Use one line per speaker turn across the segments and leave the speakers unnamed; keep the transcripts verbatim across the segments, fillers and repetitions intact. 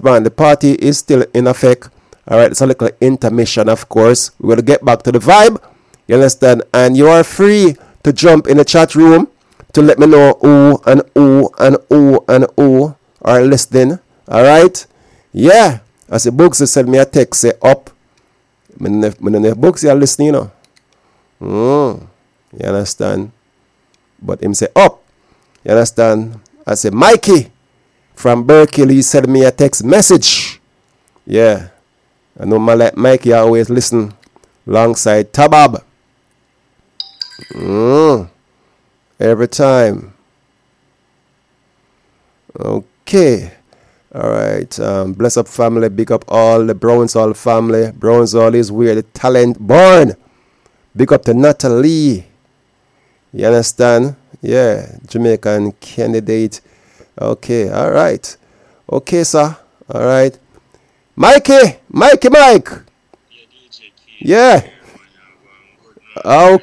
man, the party is still in effect. All right, it's a little intermission, of course. We're going to get back to the vibe. You understand? And you are free to jump in the chat room to let me know who and who and who and who are listening. All right? Yeah. As the books send me a text, say up. When the books are listening, you know. Mm. You understand? But him say up. You understand? I say Mikey from Berkeley send me a text message. Yeah. I know my like Mikey always listen alongside Tabab. Mm. Every time. Okay. All right. Um, bless up family. Big up all the Brownsall family. Brownsall is where the talent born. Big up to Natalie. You understand? Yeah. Jamaican candidate. Okay. All right. Okay, sir. All right. Mikey. Mikey Mike. Yeah. Oh.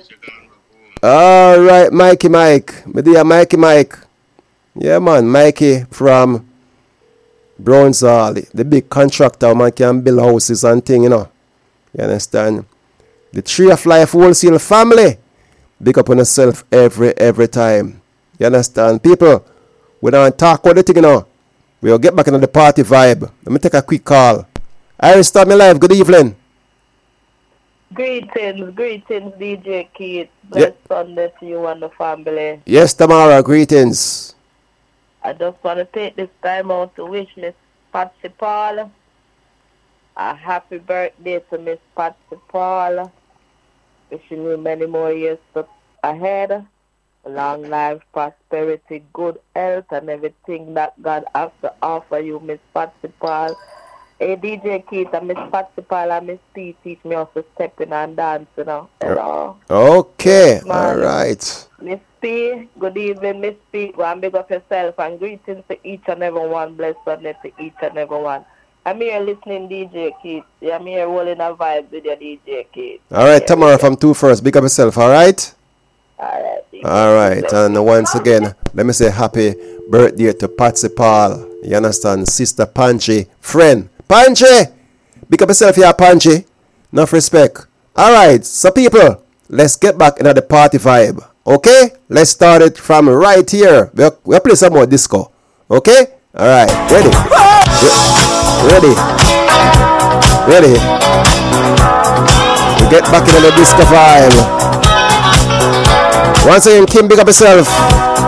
All right, Mikey Mike. My dear Mikey Mike. Yeah, man. Mikey from Brownsall. The big contractor, man, can build houses and thing, you know. You understand? The Tree of Life Wholesale family. Big up on yourself every, every time. You understand? People, we don't talk about the thing, you know. We'll get back into the party vibe. Let me take a quick call. Iris, start me live. Good evening.
Greetings, greetings, D J Keith. Blessed yeah. Sunday to you and the family.
Yes, Tamara, greetings.
I just want to take this time out to wish Miss Patsy Paul a happy birthday to Miss Patsy Paul. Wishing you many more years ahead. Long life, prosperity, good health, and everything that God has to offer you, Miss Patsy Paul. Hey, D J Keith and Miss Patsy Paul and Miss P teach me how to step in and dance, you know. Hello.
Okay, yes, all right.
Miss P, good evening, Miss P. Go and big up yourself and greetings to each and every one. Bless Sunday to each and every one. I'm here listening, D J Keith. I'm here rolling a vibe with your D J Keith.
All right, Tamara from Two First. Big up yourself, all right?
All right.
All right, and once again, let me say happy birthday to Patsy Paul. You understand? Sister Panchi, friend. Panchi! Big up yourself here, Panchi. Enough respect. All right, so people, let's get back into the party vibe. Okay? Let's start it from right here. We'll, we'll play some more disco. Okay? All right, ready? Ready? Ready? We get back into the disco vibe. Once again, Kim, big up yourself.